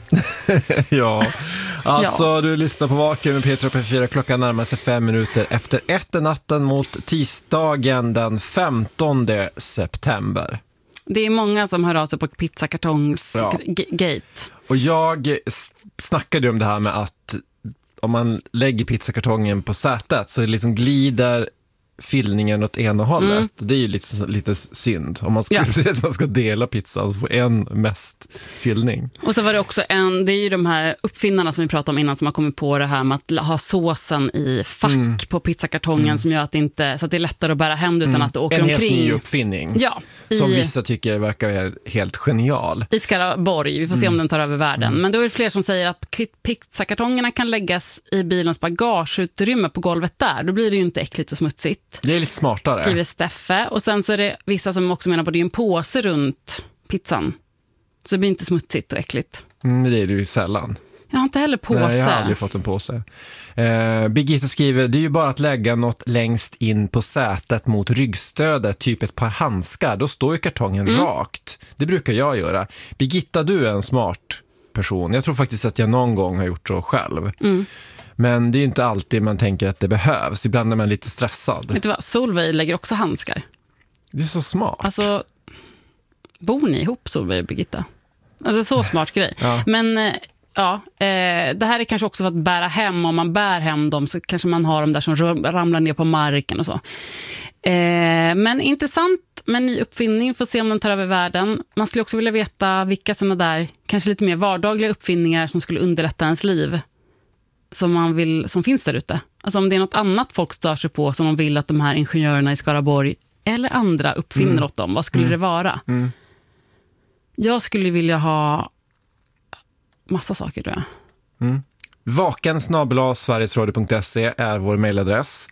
Ja, alltså du lyssnar på Vaken med Petra P4. Klockan närmar sig 5 minuter efter 1 natten mot tisdagen den 15 september. Det är många som hör av sig på pizzakartongs-gate. Och jag snackade om det här med att om man lägger pizzakartongen på sätet så liksom glider fyllningen åt ena hållet. Det är ju lite synd. Om man ska säga att man ska dela pizzan så får en mest fyllning. Och så var det också det är ju de här uppfinnarna som vi pratade om innan som har kommit på det här med att ha såsen i fack på pizzakartongen som gör att så att det är lättare att bära hem utan att det åker omkring. En helt ny uppfinning. Ja. Som vissa tycker verkar helt genial. I Skaraborg, vi får se om den tar över världen. Men då är det fler som säger att pizzakartongerna kan läggas i bilens bagageutrymme på golvet där. Då blir det ju inte äckligt och smutsigt. Det är lite smartare. Skriver Steffe. Och sen så är det vissa som också menar på det är en påse runt pizzan. Så det blir inte smutsigt och äckligt. Det är det ju sällan. Jag har inte heller påse. Nej, jag har aldrig fått en påse. Birgitta skriver, det är ju bara att lägga något längst in på sätet mot ryggstödet, typ ett par handskar. Då står ju kartongen rakt. Det brukar jag göra. Birgitta, du är en smart person. Jag tror faktiskt att jag någon gång har gjort så själv. Men det är ju inte alltid man tänker att det behövs. Ibland är man lite stressad. Vet du vad? Solveig lägger också handskar. Det är så smart. Alltså, bor ni ihop, Solveig och Birgitta? Alltså, så smart grej. Ja. Men det här är kanske också för att bära hem. Om man bär hem dem så kanske man har dem där som ramlar ner på marken och så. Men intressant med ny uppfinning. Får se om den tar över världen. Man skulle också vilja veta vilka sådana där kanske lite mer vardagliga uppfinningar som skulle underlätta ens liv. Som finns där ute. Alltså om det är något annat folk stör sig på som de vill att de här ingenjörerna i Skaraborg eller andra uppfinner åt dem. Vad skulle det vara? Jag skulle vilja ha massa saker, tror jag. vaken@sverigesradio.se är vår mejladress.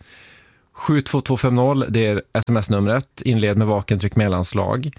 72250, det är sms-numret. Inled med vaken, tryck mellanslag.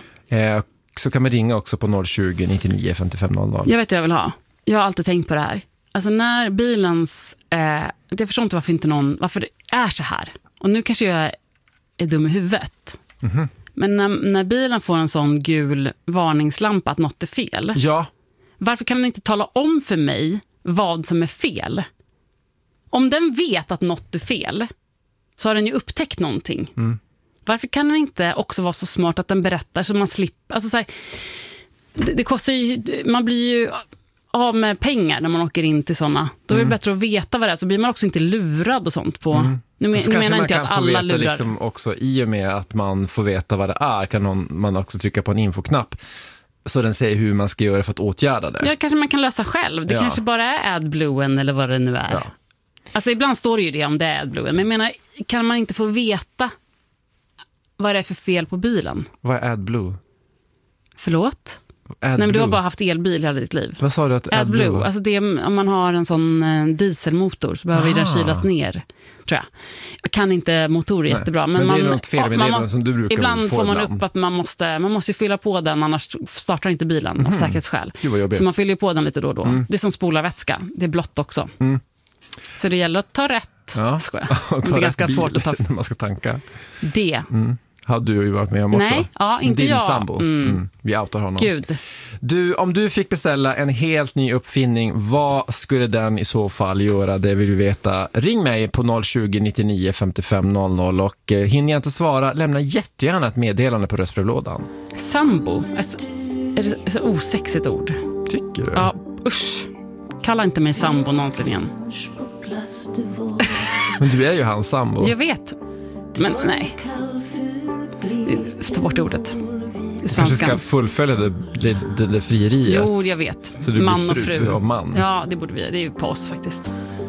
Så kan man ringa också på 020 99 55 00. Jag vet vad jag vill ha. Jag har alltid tänkt på det här. Alltså när bilens... jag förstår inte varför det är så här. Och nu kanske jag är dum i huvudet. Men när bilen får en sån gul varningslampa att något är fel. Ja. Varför kan den inte tala om för mig vad som är fel? Om den vet att något är fel så har den ju upptäckt någonting. Varför kan den inte också vara så smart att den berättar så man slipper... Alltså så här, det kostar ju... Man blir ju av med pengar när man åker in till sådana. Då är det bättre att veta vad det är. Så blir man också inte lurad och sånt på... Nu menar inte jag att alla lurar. Liksom också, i och med att man får veta vad det är kan man också trycka på en infoknapp så den säger hur man ska göra för att åtgärda det. Ja, kanske man kan lösa själv. Det kanske bara är AdBluen eller vad det nu är. Ja. Alltså ibland står det ju det om det är AdBluen. Men jag menar, kan man inte få veta vad det är för fel på bilen? Vad är AdBlue? Förlåt? Nej, men du har bara haft elbil hela ditt liv. Vad sa du att AdBlue? Alltså det är, om man har en sån dieselmotor så behöver den kylas ner, tror jag. Jag kan inte motorer jättebra. Men det är något fel med det som du brukar ibland få får man upp att man måste fylla på den, annars startar inte bilen av säkerhetsskäl. Så man fyller på den lite då och då. Det är som spolarvätska. Det är blått också. Så det gäller att ta rätt. Ja. Det är ganska svårt att ta när man ska tanka. Det. Har du ju varit med om också. Nej, inte din jag. Sambo. Vi outar honom. Gud. Om du fick beställa en helt ny uppfinning, vad skulle den i så fall göra? Det vill vi veta. Ring mig på 020 99 55 00 och hinner jag inte svara, lämna jättegärna ett meddelande på röstbrevlådan. Sambo? Är det så osexigt ord? Tycker du? Ja, usch. Kalla inte mig sambo någonsin igen. Men du är ju hans sambo. Jag vet. Men nej. Ta bort ordet. Kanske ska fullfölja det frieriet. Jo, jag vet. Så du man blir fru och man. Ja, det borde vi. Det är ju på oss faktiskt.